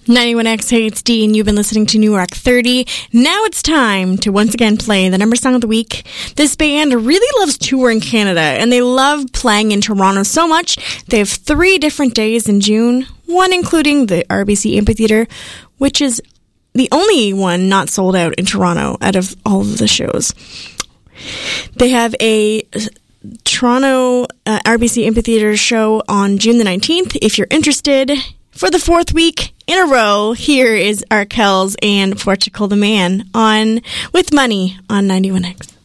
91X, hey, it's Dee, and you've been listening to New Rock 30. Now it's time to once again play the number song of the week. This band really loves touring Canada, and they love playing in Toronto so much. They have 3 different days in June, one including the RBC Amphitheatre, which is the only one not sold out in Toronto out of all of the shows. They have a Toronto RBC Amphitheatre show on June the 19th. If you're interested, for the 4th week in a row, here is Arkells and Portugal the Man on With Money on 91X.